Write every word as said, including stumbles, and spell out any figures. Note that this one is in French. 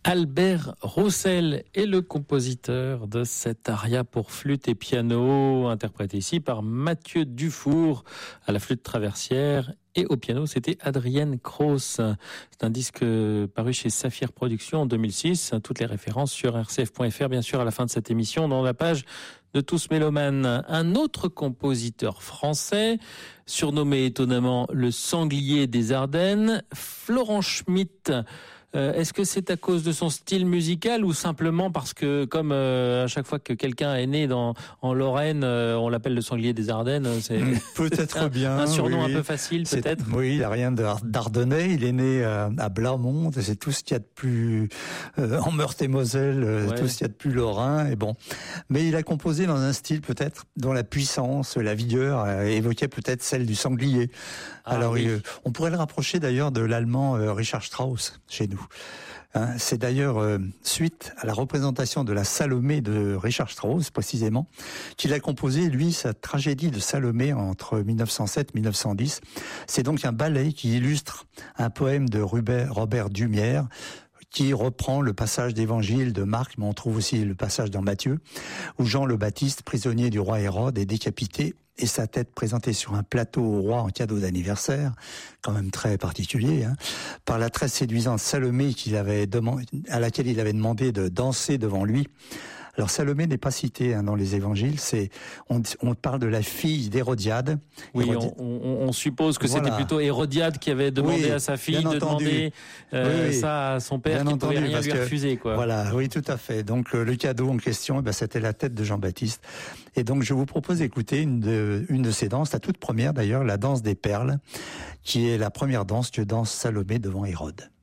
Albert Roussel est le compositeur de cet aria pour flûte et piano, interprété ici par Mathieu Dufour à la flûte traversière. Et au piano, c'était Adrienne Cross. C'est un disque paru chez Saphir Productions en deux mille six. Toutes les références sur r c f point f r, bien sûr, à la fin de cette émission, dans la page de Tous Mélomanes. Un autre compositeur français, surnommé étonnamment le sanglier des Ardennes, Florent Schmitt. Euh, est-ce que c'est à cause de son style musical ou simplement parce que, comme euh, à chaque fois que quelqu'un est né dans, en Lorraine, euh, on l'appelle le sanglier des Ardennes? C'est peut-être un, bien. Un surnom oui. un peu facile, c'est, peut-être. Oui, il n'a rien d'ardennais. Il est né à, à Blamont. C'est tout ce qu'il y a de plus euh, en Meurthe-et-Moselle, euh, ouais. Tout ce qu'il y a de plus lorrain. Et bon, mais il a composé dans un style peut-être dont la puissance, la vigueur euh, évoquait peut-être celle du sanglier. Ah, Alors, oui. il, on pourrait le rapprocher d'ailleurs de l'allemand euh, Richard Strauss chez nous. Hein, c'est d'ailleurs euh, suite à la représentation de la Salomé de Richard Strauss, précisément, qu'il a composé, lui, sa tragédie de Salomé entre mille neuf cent sept et mille neuf cent dix. C'est donc un ballet qui illustre un poème de Robert Dumière, qui reprend le passage d'évangile de Marc, mais on trouve aussi le passage dans Matthieu, où Jean le Baptiste, prisonnier du roi Hérode, est décapité et sa tête présentée sur un plateau au roi en cadeau d'anniversaire, quand même très particulier, hein, par la très séduisante Salomé qu'il avait demandé, à laquelle il avait demandé de danser devant lui. Alors Salomé n'est pas citée hein, dans les évangiles, c'est on, on parle de la fille d'Hérodiade. Oui, Hérodi... on, on, on suppose que voilà. C'était plutôt Hérodiade qui avait demandé oui, à sa fille de entendu. demander euh, oui, oui. ça à son père, bien qui ne pouvait rien lui que, refuser, quoi. Voilà, oui, tout à fait. Donc le cadeau en question, eh ben, c'était la tête de Jean-Baptiste. Et donc je vous propose d'écouter une de, une de ces danses, la toute première d'ailleurs, la danse des perles, qui est la première danse que danse Salomé devant Hérode.